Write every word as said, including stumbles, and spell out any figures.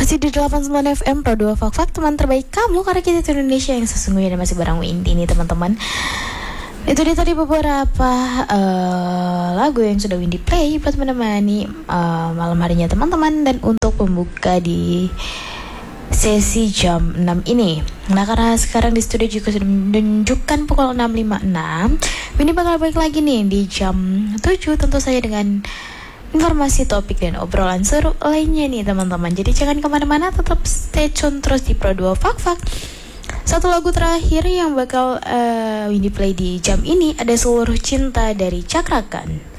Masih di delapan puluh sembilan F M Pro dua Fak-Fak, teman terbaik kamu, karena kita itu Indonesia yang sesungguhnya. Dan masih bareng Windy nih teman-teman. Itu dia tadi beberapa uh, lagu yang sudah Windy play buat menemani uh, malam harinya teman-teman. Dan untuk pembuka di sesi jam enam ini, nah karena sekarang di studio juga sudah menunjukkan pukul enam lima puluh enam, Windy bakal balik lagi nih di jam tujuh, tentu saja dengan informasi, topik, dan obrolan seru lainnya nih teman-teman. Jadi jangan kemana-mana, tetap stay tune terus di Pro dua Fak-Fak. Satu lagu terakhir yang bakal uh, Windy play di jam ini ada Seluruh Cinta dari Cakra Khan.